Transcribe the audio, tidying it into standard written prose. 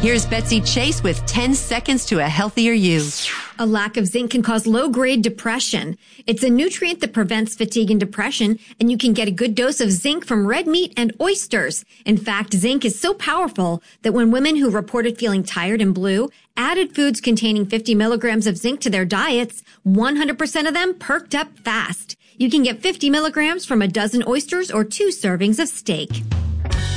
Here's Betsy Chase with 10 seconds to a healthier you. A lack of zinc can cause low-grade depression. It's a nutrient that prevents fatigue and depression, and you can get a good dose of zinc from red meat and oysters. In fact, zinc is so powerful that when women who reported feeling tired and blue added foods containing 50 milligrams of zinc to their diets, 100% of them perked up fast. You can get 50 milligrams from a dozen oysters or 2 servings of steak.